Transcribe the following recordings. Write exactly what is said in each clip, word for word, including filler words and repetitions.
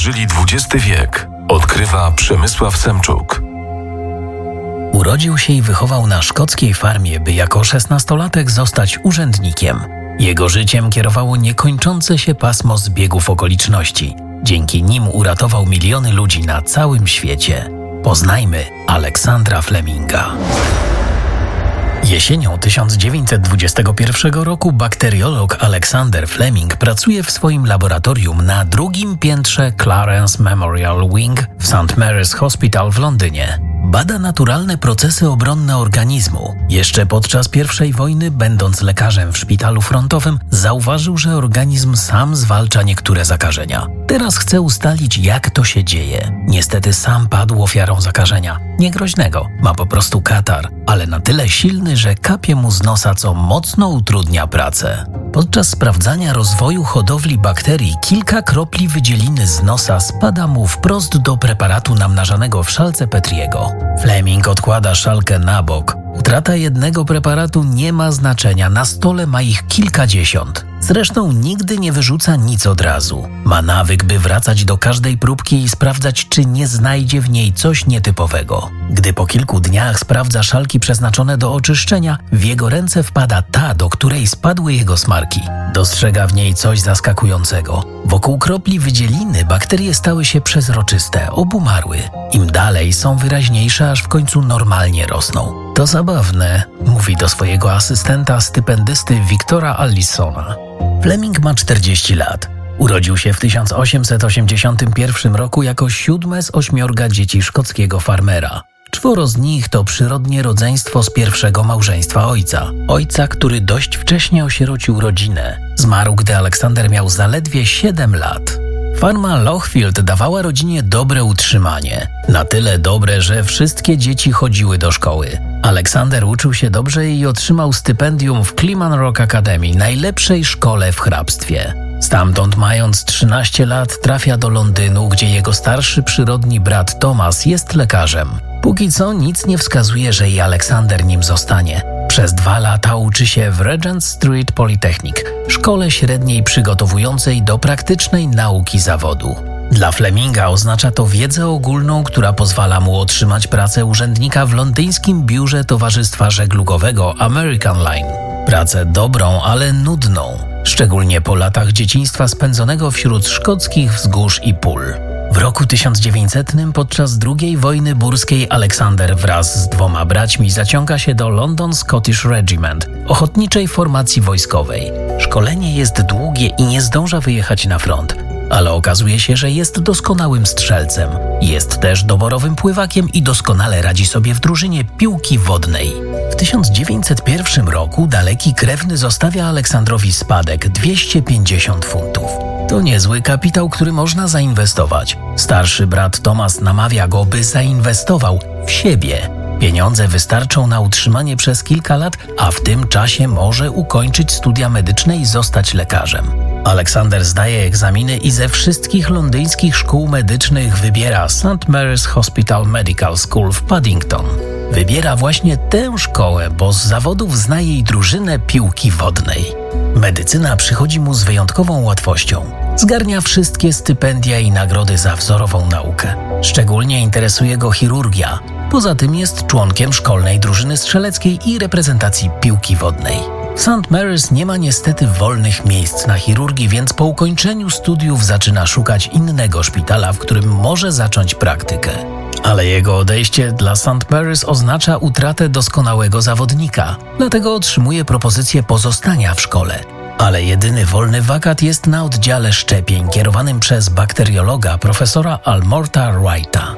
Żyli dwudziesty wiek. Odkrywa Przemysław Semczuk. Urodził się i wychował na szkockiej farmie, by jako szesnastolatek zostać urzędnikiem. Jego życiem kierowało niekończące się pasmo zbiegów okoliczności. Dzięki nim uratował miliony ludzi na całym świecie. Poznajmy Aleksandra Fleminga. Jesienią tysiąc dziewięćset dwudziestego pierwszego roku bakteriolog Alexander Fleming pracuje w swoim laboratorium na drugim piętrze Clarence Memorial Wing w Saint Mary's Hospital w Londynie. Bada naturalne procesy obronne organizmu. Jeszcze podczas pierwszej wojny, będąc lekarzem w szpitalu frontowym, zauważył, że organizm sam zwalcza niektóre zakażenia. Teraz chce ustalić, jak to się dzieje. Niestety sam padł ofiarą zakażenia. Niegroźnego, ma po prostu katar, ale na tyle silny, że kapie mu z nosa, co mocno utrudnia pracę. Podczas sprawdzania rozwoju hodowli bakterii kilka kropli wydzieliny z nosa spada mu wprost do preparatu namnażanego w szalce Petriego. Fleming odkłada szalkę na bok. Utrata jednego preparatu nie ma znaczenia, na stole ma ich kilkadziesiąt. Zresztą nigdy nie wyrzuca nic od razu. Ma nawyk, by wracać do każdej próbki i sprawdzać, czy nie znajdzie w niej coś nietypowego. Gdy po kilku dniach sprawdza szalki przeznaczone do oczyszczenia, w jego ręce wpada ta, do której spadły jego smarki. Dostrzega w niej coś zaskakującego. Wokół kropli wydzieliny bakterie stały się przezroczyste, obumarły. Im dalej są wyraźniejsze, aż w końcu normalnie rosną. To zabawne, mówi do swojego asystenta stypendysty Wiktora Allisona. Fleming ma czterdzieści lat. Urodził się w tysiąc osiemset osiemdziesiątym pierwszym roku jako siódme z ośmiorga dzieci szkockiego farmera. Czworo z nich to przyrodnie rodzeństwo z pierwszego małżeństwa ojca. Ojca, który dość wcześnie osierocił rodzinę. Zmarł, gdy Aleksander miał zaledwie siedem lat. Farma Lochfield dawała rodzinie dobre utrzymanie. Na tyle dobre, że wszystkie dzieci chodziły do szkoły. Aleksander uczył się dobrze i otrzymał stypendium w Cleman Rock Academy, najlepszej szkole w hrabstwie. Stamtąd, mając trzynaście lat, trafia do Londynu, gdzie jego starszy przyrodni brat Thomas jest lekarzem. Póki co nic nie wskazuje, że i Aleksander nim zostanie. Przez dwa lata uczy się w Regent Street Polytechnic, szkole średniej przygotowującej do praktycznej nauki zawodu. Dla Fleminga oznacza to wiedzę ogólną, która pozwala mu otrzymać pracę urzędnika w londyńskim biurze Towarzystwa Żeglugowego American Line. Pracę dobrą, ale nudną, szczególnie po latach dzieciństwa spędzonego wśród szkockich wzgórz i pól. W roku tysiąc dziewięćsetnym podczas drugiej wojny burskiej Aleksander wraz z dwoma braćmi zaciąga się do London Scottish Regiment, ochotniczej formacji wojskowej. Szkolenie jest długie i nie zdąża wyjechać na front, ale okazuje się, że jest doskonałym strzelcem. Jest też doborowym pływakiem i doskonale radzi sobie w drużynie piłki wodnej. W tysiąc dziewięćset pierwszym roku daleki krewny zostawia Aleksandrowi spadek dwieście pięćdziesiąt funtów. To niezły kapitał, który można zainwestować. Starszy brat Thomas namawia go, by zainwestował w siebie. Pieniądze wystarczą na utrzymanie przez kilka lat, a w tym czasie może ukończyć studia medyczne i zostać lekarzem. Aleksander zdaje egzaminy i ze wszystkich londyńskich szkół medycznych wybiera Saint Mary's Hospital Medical School w Paddington. Wybiera właśnie tę szkołę, bo z zawodów zna jej drużynę piłki wodnej. Medycyna przychodzi mu z wyjątkową łatwością. Zgarnia wszystkie stypendia i nagrody za wzorową naukę. Szczególnie interesuje go chirurgia. Poza tym jest członkiem szkolnej drużyny strzeleckiej i reprezentacji piłki wodnej. W Saint Mary's nie ma niestety wolnych miejsc na chirurgii, więc po ukończeniu studiów zaczyna szukać innego szpitala, w którym może zacząć praktykę. Ale jego odejście dla Saint Mary's oznacza utratę doskonałego zawodnika, dlatego otrzymuje propozycję pozostania w szkole. Ale jedyny wolny wakat jest na oddziale szczepień kierowanym przez bakteriologa profesora Almorta Wrighta.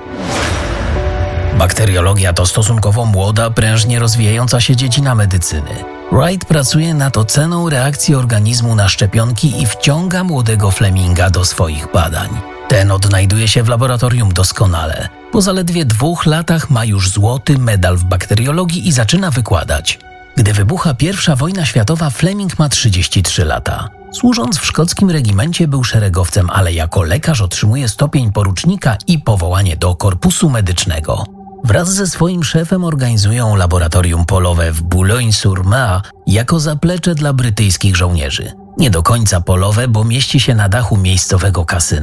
Bakteriologia to stosunkowo młoda, prężnie rozwijająca się dziedzina medycyny. Wright pracuje nad oceną reakcji organizmu na szczepionki i wciąga młodego Fleminga do swoich badań. Ten odnajduje się w laboratorium doskonale. Po zaledwie dwóch latach ma już złoty medal w bakteriologii i zaczyna wykładać. Gdy wybucha pierwsza wojna światowa, Fleming ma trzydzieści trzy lata. Służąc w szkockim regimencie był szeregowcem, ale jako lekarz otrzymuje stopień porucznika i powołanie do korpusu medycznego. Wraz ze swoim szefem organizują laboratorium polowe w Boulogne-sur-Mer jako zaplecze dla brytyjskich żołnierzy. Nie do końca polowe, bo mieści się na dachu miejscowego kasyna.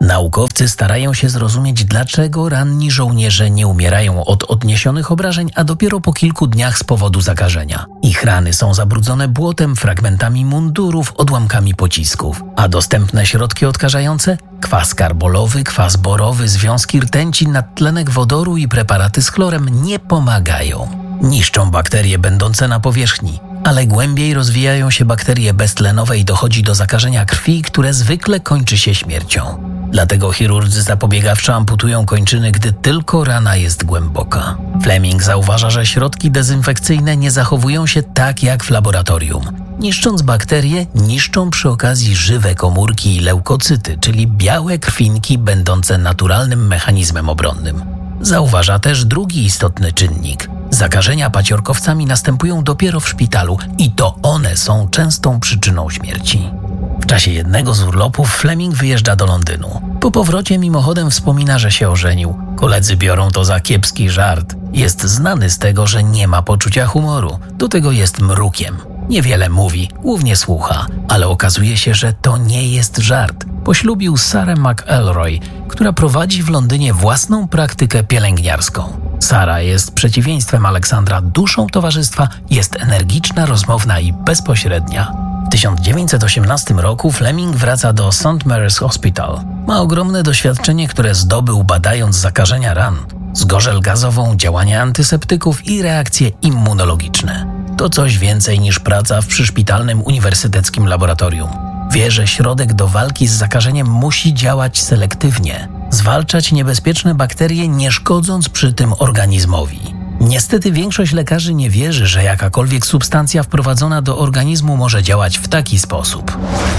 Naukowcy starają się zrozumieć, dlaczego ranni żołnierze nie umierają od odniesionych obrażeń, a dopiero po kilku dniach z powodu zakażenia. Ich rany są zabrudzone błotem, fragmentami mundurów, odłamkami pocisków. A dostępne środki odkażające? Kwas karbolowy, kwas borowy, związki rtęci, nadtlenek wodoru i preparaty z chlorem nie pomagają. Niszczą bakterie będące na powierzchni, ale głębiej rozwijają się bakterie beztlenowe i dochodzi do zakażenia krwi, które zwykle kończy się śmiercią. Dlatego chirurdzy zapobiegawczo amputują kończyny, gdy tylko rana jest głęboka. Fleming zauważa, że środki dezynfekcyjne nie zachowują się tak jak w laboratorium. Niszcząc bakterie, niszczą przy okazji żywe komórki i leukocyty, czyli białe krwinki będące naturalnym mechanizmem obronnym. Zauważa też drugi istotny czynnik. Zakażenia paciorkowcami następują dopiero w szpitalu i to one są częstą przyczyną śmierci. W czasie jednego z urlopów Fleming wyjeżdża do Londynu. Po powrocie mimochodem wspomina, że się ożenił. Koledzy biorą to za kiepski żart. Jest znany z tego, że nie ma poczucia humoru. Do tego jest mrukiem. Niewiele mówi, głównie słucha, ale okazuje się, że to nie jest żart. Poślubił Sarah McElroy, która prowadzi w Londynie własną praktykę pielęgniarską. Sara jest przeciwieństwem Aleksandra, duszą towarzystwa, jest energiczna, rozmowna i bezpośrednia. W tysiąc dziewięćset osiemnastym roku Fleming wraca do Saint Mary's Hospital. Ma ogromne doświadczenie, które zdobył badając zakażenia ran, zgorzel gazową, działania antyseptyków i reakcje immunologiczne. To coś więcej niż praca w przyszpitalnym uniwersyteckim laboratorium. Wie, że środek do walki z zakażeniem musi działać selektywnie, zwalczać niebezpieczne bakterie, nie szkodząc przy tym organizmowi. Niestety większość lekarzy nie wierzy, że jakakolwiek substancja wprowadzona do organizmu może działać w taki sposób.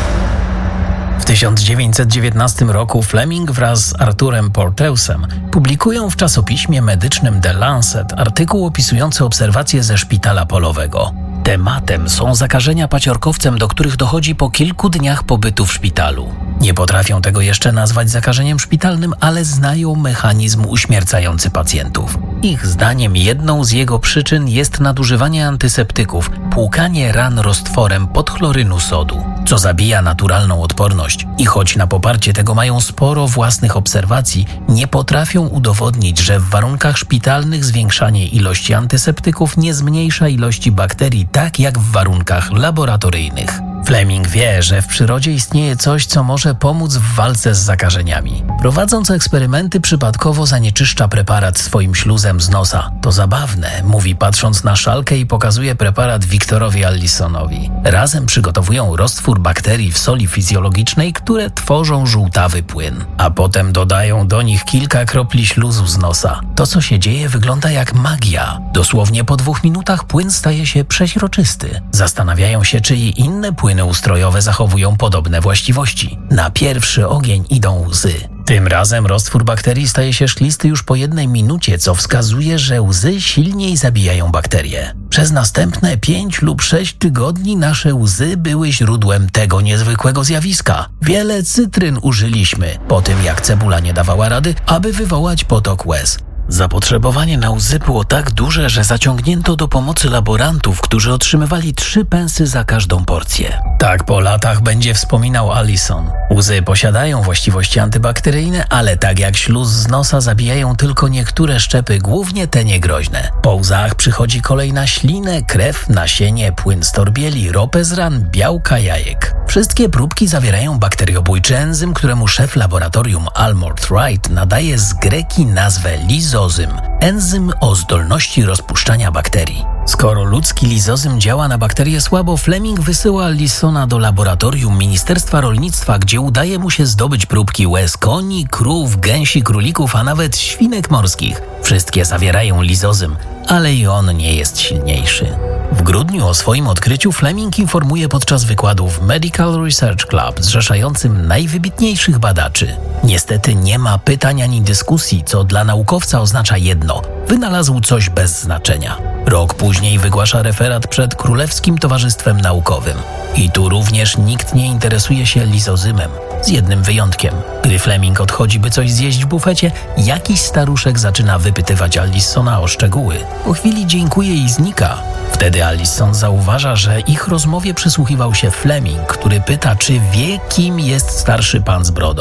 W tysiąc dziewięćset dziewiętnastym roku Fleming wraz z Arthurem Porteusem publikują w czasopiśmie medycznym The Lancet artykuł opisujący obserwacje ze szpitala polowego. Tematem są zakażenia paciorkowcem, do których dochodzi po kilku dniach pobytu w szpitalu. Nie potrafią tego jeszcze nazwać zakażeniem szpitalnym, ale znają mechanizm uśmiercający pacjentów. Ich zdaniem jedną z jego przyczyn jest nadużywanie antyseptyków, płukanie ran roztworem podchlorynu sodu, co zabija naturalną odporność. I choć na poparcie tego mają sporo własnych obserwacji, nie potrafią udowodnić, że w warunkach szpitalnych zwiększanie ilości antyseptyków nie zmniejsza ilości bakterii tak jak w warunkach laboratoryjnych. Fleming wie, że w przyrodzie istnieje coś, co może pomóc w walce z zakażeniami. Prowadząc eksperymenty, przypadkowo zanieczyszcza preparat swoim śluzem z nosa. To zabawne, mówi patrząc na szalkę i pokazuje preparat Victorowi Allisonowi. Razem przygotowują roztwór bakterii w soli fizjologicznej, które tworzą żółtawy płyn. A potem dodają do nich kilka kropli śluzu z nosa. To, co się dzieje, wygląda jak magia. Dosłownie po dwóch minutach płyn staje się przeźroczysty. Zastanawiają się, czy i inne płyny ustrojowe zachowują podobne właściwości. Na pierwszy ogień idą łzy. Tym razem roztwór bakterii staje się szklisty już po jednej minucie, co wskazuje, że łzy silniej zabijają bakterie. Przez następne pięć lub sześć tygodni nasze łzy były źródłem tego niezwykłego zjawiska. Wiele cytryn użyliśmy, po tym jak cebula nie dawała rady, aby wywołać potok łez. Zapotrzebowanie na łzy było tak duże, że zaciągnięto do pomocy laborantów, którzy otrzymywali trzy pensy za każdą porcję. Tak po latach będzie wspominał Allison. Łzy posiadają właściwości antybakteryjne, ale tak jak śluz z nosa zabijają tylko niektóre szczepy, głównie te niegroźne. Po łzach przychodzi kolej na ślinę, krew, nasienie, płyn z torbieli, ropę z ran, białka jajek. Wszystkie próbki zawierają bakteriobójczy enzym, któremu szef laboratorium Almord Wright nadaje z greki nazwę lizozym, enzym o zdolności rozpuszczania bakterii. Skoro ludzki lizozym działa na bakterie słabo, Fleming wysyła Allisona do laboratorium Ministerstwa Rolnictwa, gdzie udaje mu się zdobyć próbki łez koni, krów, gęsi, królików, a nawet świnek morskich. Wszystkie zawierają lizozym, ale i on nie jest silniejszy. W grudniu o swoim odkryciu Fleming informuje podczas wykładu w Medical Research Club zrzeszającym najwybitniejszych badaczy. Niestety nie ma pytań ani dyskusji, co dla naukowca oznacza jedno – wynalazł coś bez znaczenia. Rok później wygłasza referat przed Królewskim Towarzystwem Naukowym. I tu również nikt nie interesuje się lizozymem, z jednym wyjątkiem. Gdy Fleming odchodzi, by coś zjeść w bufecie, jakiś staruszek zaczyna wypytywać Allisona o szczegóły. Po chwili dziękuje i znika. Wtedy Allison zauważa, że ich rozmowie przysłuchiwał się Fleming, który pyta, czy wie, kim jest starszy pan z brodą.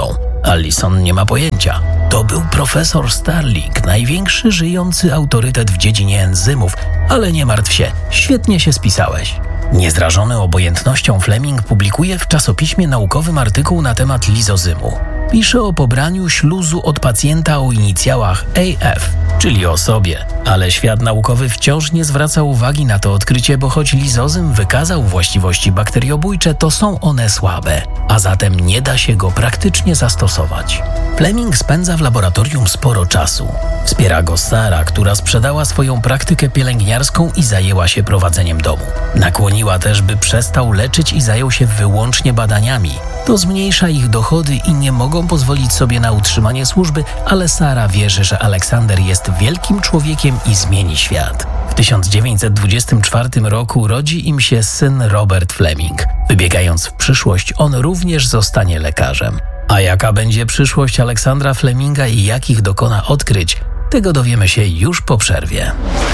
Allison nie ma pojęcia. To był profesor Starling, największy żyjący autorytet w dziedzinie enzymów, ale nie martw się, świetnie się spisałeś. Niezrażony obojętnością Fleming publikuje w czasopiśmie naukowym artykuł na temat lizozymu. Pisze o pobraniu śluzu od pacjenta o inicjałach A F, czyli o sobie, ale świat naukowy wciąż nie zwraca uwagi na to odkrycie, bo choć lizozym wykazał właściwości bakteriobójcze, to są one słabe, a zatem nie da się go praktycznie zastosować. Fleming spędza w laboratorium sporo czasu. Wspiera go Sara, która sprzedała swoją praktykę pielęgniarską i zajęła się prowadzeniem domu. Nakłoniła też, by przestał leczyć i zajął się wyłącznie badaniami. To zmniejsza ich dochody i nie mogą pozwolić sobie na utrzymanie służby, ale Sara wierzy, że Aleksander jest wielkim człowiekiem i zmieni świat. W tysiąc dziewięćset dwudziestym czwartym roku rodzi im się syn Robert Fleming. Wybiegając w przyszłość, on również zostanie lekarzem. A jaka będzie przyszłość Aleksandra Fleminga i jakich dokona odkryć, tego dowiemy się już po przerwie.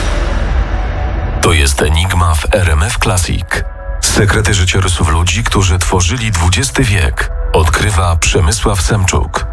To jest Enigma w R M F Classic. Sekrety życiorysów ludzi, którzy tworzyli dwudziesty wiek. Odkrywa Przemysław Semczuk.